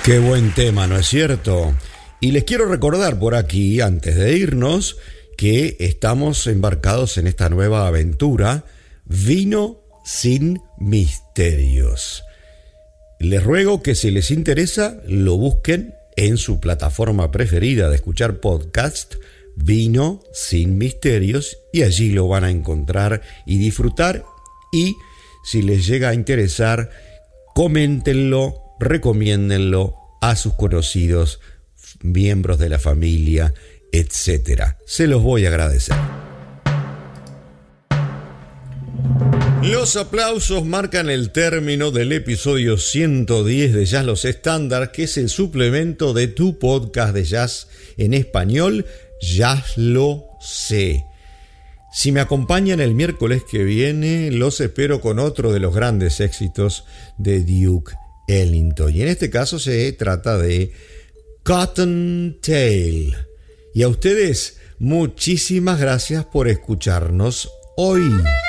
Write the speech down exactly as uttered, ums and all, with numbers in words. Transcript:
Qué buen tema, ¿no es cierto? Y les quiero recordar por aquí, antes de irnos, que estamos embarcados en esta nueva aventura, Vino sin Misterios. Les ruego que si les interesa, lo busquen en su plataforma preferida de escuchar podcast, Vino sin Misterios, y allí lo van a encontrar y disfrutar. Y si les llega a interesar, coméntenlo, recomiéndenlo a sus conocidos, miembros de la familia, etcétera. Se los voy a agradecer. Los aplausos marcan el término del episodio ciento diez de Jazz Los Estándar, que es el suplemento de tu podcast de jazz en español, Jazz Lo Sé. Si me acompañan el miércoles que viene, los espero con otro de los grandes éxitos de Duke Ellington. Y en este caso se trata de Cottontail. Y a ustedes, muchísimas gracias por escucharnos hoy.